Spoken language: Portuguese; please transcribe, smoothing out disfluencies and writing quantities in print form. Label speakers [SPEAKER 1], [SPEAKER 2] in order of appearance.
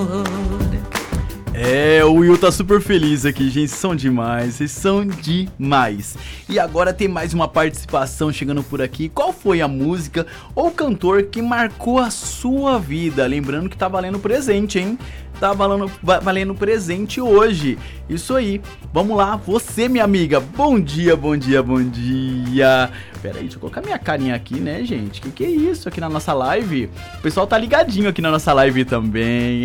[SPEAKER 1] O Will tá super feliz aqui, gente, vocês são demais. E agora tem mais uma participação chegando por aqui. Qual foi a música ou cantor que marcou a sua vida? Lembrando que tá valendo presente, hein? Tá valendo presente hoje. Isso aí, vamos lá, você, minha amiga. Bom dia, bom dia, bom dia. Pera aí, deixa eu colocar minha carinha aqui, né, gente? Que é isso aqui na nossa live? O pessoal tá ligadinho aqui na nossa live também.